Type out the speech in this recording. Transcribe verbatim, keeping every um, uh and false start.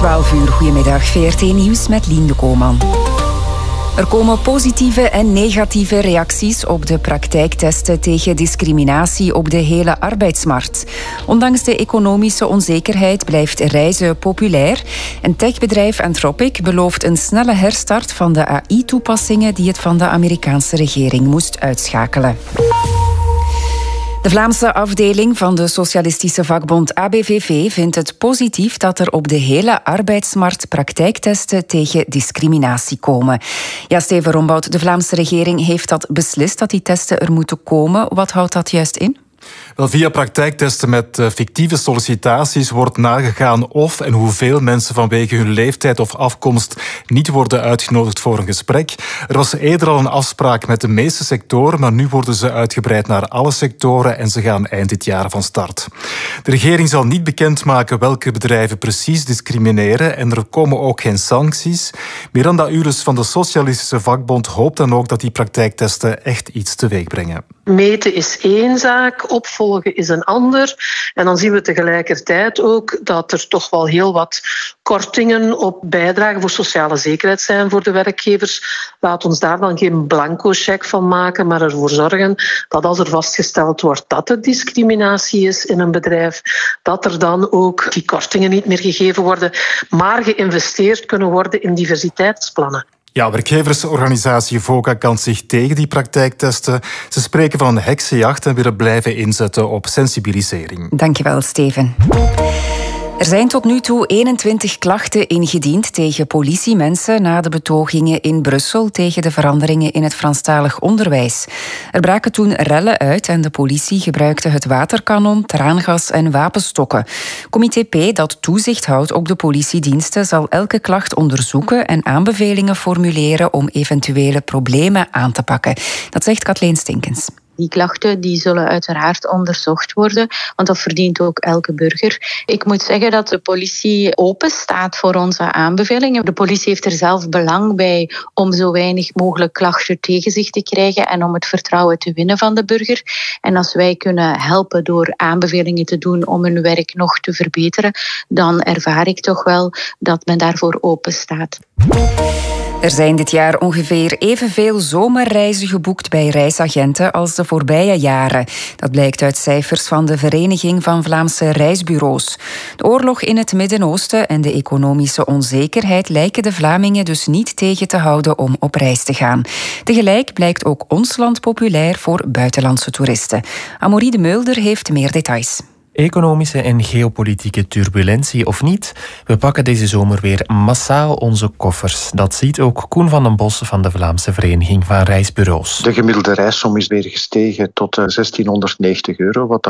twaalf uur. Goedemiddag, V R T Nieuws met Lien de Koolman. Er komen positieve en negatieve reacties op de praktijktesten tegen discriminatie op de hele arbeidsmarkt. Ondanks de economische onzekerheid blijft reizen populair. En techbedrijf Anthropic belooft een snelle herstart van de A I-toepassingen die het van de Amerikaanse regering moest uitschakelen. De Vlaamse afdeling van de socialistische vakbond A B V V vindt het positief dat er op de hele arbeidsmarkt praktijktesten tegen discriminatie komen. Ja, Steven Rombout, de Vlaamse regering heeft dat beslist dat die testen er moeten komen. Wat houdt dat juist in? Wel, via praktijktesten met uh, fictieve sollicitaties wordt nagegaan of en hoeveel mensen vanwege hun leeftijd of afkomst niet worden uitgenodigd voor een gesprek. Er was eerder al een afspraak met de meeste sectoren, maar nu worden ze uitgebreid naar alle sectoren en ze gaan eind dit jaar van start. De regering zal niet bekendmaken welke bedrijven precies discrimineren en er komen ook geen sancties. Miranda Ules van de Socialistische Vakbond hoopt dan ook dat die praktijktesten echt iets teweeg brengen. Meten is één zaak, opvolgen is een ander. En dan zien we tegelijkertijd ook dat er toch wel heel wat kortingen op bijdragen voor sociale zekerheid zijn voor de werkgevers. Laat ons daar dan geen blanco cheque van maken, maar ervoor zorgen dat als er vastgesteld wordt dat er discriminatie is in een bedrijf, dat er dan ook die kortingen niet meer gegeven worden, maar geïnvesteerd kunnen worden in diversiteitsplannen. Ja, werkgeversorganisatie VOCA kan zich tegen die praktijktesten. Ze spreken van een heksenjacht en willen blijven inzetten op sensibilisering. Dankjewel, Steven. Er zijn tot nu toe eenentwintig klachten ingediend tegen politiemensen na de betogingen in Brussel tegen de veranderingen in het Franstalig onderwijs. Er braken toen rellen uit en de politie gebruikte het waterkanon, traangas en wapenstokken. Comité P, dat toezicht houdt op de politiediensten, zal elke klacht onderzoeken en aanbevelingen formuleren om eventuele problemen aan te pakken. Dat zegt Kathleen Stinkens. Die klachten die zullen uiteraard onderzocht worden, want dat verdient ook elke burger. Ik moet zeggen dat de politie open staat voor onze aanbevelingen. De politie heeft er zelf belang bij om zo weinig mogelijk klachten tegen zich te krijgen en om het vertrouwen te winnen van de burger. En als wij kunnen helpen door aanbevelingen te doen om hun werk nog te verbeteren, dan ervaar ik toch wel dat men daarvoor open staat. Er zijn dit jaar ongeveer evenveel zomerreizen geboekt bij reisagenten als de voorbije jaren. Dat blijkt uit cijfers van de Vereniging van Vlaamse Reisbureaus. De oorlog in het Midden-Oosten en de economische onzekerheid lijken de Vlamingen dus niet tegen te houden om op reis te gaan. Tegelijk blijkt ook ons land populair voor buitenlandse toeristen. Amaury de Mulder heeft meer details. Economische en geopolitieke turbulentie of niet, we pakken deze zomer weer massaal onze koffers. Dat ziet ook Koen van den Bos van de Vlaamse Vereniging van Reisbureaus. De gemiddelde reissom is weer gestegen tot zestienhonderdnegentig euro, wat